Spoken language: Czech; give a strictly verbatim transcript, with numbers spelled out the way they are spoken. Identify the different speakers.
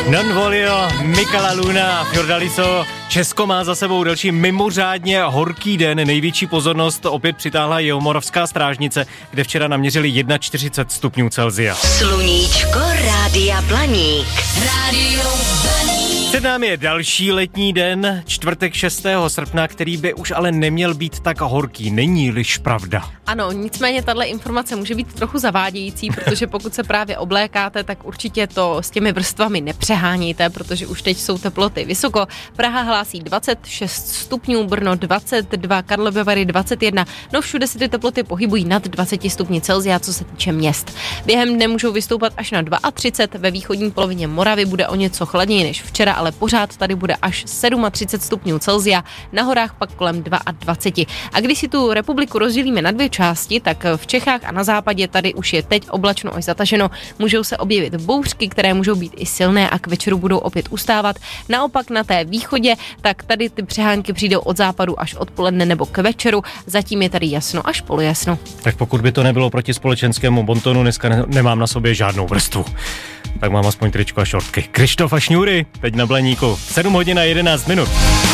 Speaker 1: Non Volio, Michaela Luna, Fiordaliso. Česko má za sebou další mimořádně horký den. Největší pozornost opět přitáhla Jihomoravská strážnice, kde včera naměřili čtyřicet jedna stupňů Celsia.
Speaker 2: Sluníčko Rádia Blaník. Rádio Blaník.
Speaker 1: Před námi je další letní den, čtvrtek šestého srpna, který by už ale neměl být tak horký. Není-liž pravda.
Speaker 3: Ano, nicméně tahle informace může být trochu zavádějící, protože pokud se právě oblékáte, tak určitě to s těmi vrstvami nepřeháníte, protože už teď jsou teploty vysoko. Praha hlásí dvacet šest stupňů, Brno dvacet dva, Karlovy Vary dvacet jedna, no všude se ty teploty pohybují nad dvacet stupni Celsia, co se týče měst. Během dne můžou vystoupat až na třicet dva, ve východní polovině Moravy bude o něco chladněji než včera, ale pořád tady bude až třicet sedm stupňů Celsia, na horách pak kolem dvacet dva. A když si tu republiku rozdělíme na dvě části, tak v Čechách a na západě tady už je teď oblačno až zataženo, můžou se objevit bouřky, které můžou být i silné a k večeru budou opět ustávat. Naopak na té východě, tak tady ty přehánky přijdou od západu až odpoledne nebo k večeru, zatím je tady jasno až polojasno.
Speaker 1: Tak pokud by to nebylo proti společenskému bontonu, dneska ne- nemám na sobě žádnou vrstvu. Tak mám aspoň tričko a šortky. Krištof a Šňůry, teď na Blaníku. sedm hodin a jedenáct minut.